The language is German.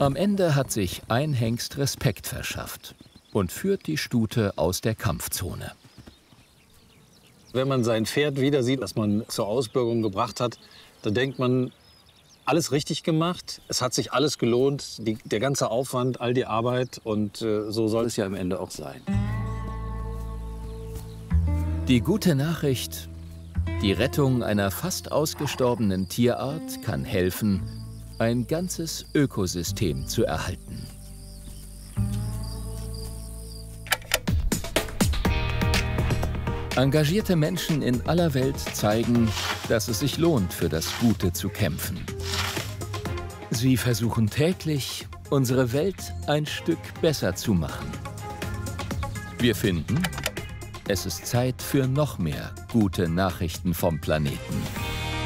Am Ende hat sich ein Hengst Respekt verschafft und führt die Stute aus der Kampfzone. Wenn man sein Pferd wieder sieht, das man zur Ausbürgerung gebracht hat, dann denkt man, alles richtig gemacht. Es hat sich alles gelohnt, der ganze Aufwand, all die Arbeit. Und so soll es ja am Ende auch sein. Die gute Nachricht: Die Rettung einer fast ausgestorbenen Tierart kann helfen, ein ganzes Ökosystem zu erhalten. Engagierte Menschen in aller Welt zeigen, dass es sich lohnt, für das Gute zu kämpfen. Sie versuchen täglich, unsere Welt ein Stück besser zu machen. Wir finden, es ist Zeit für noch mehr gute Nachrichten vom Planeten.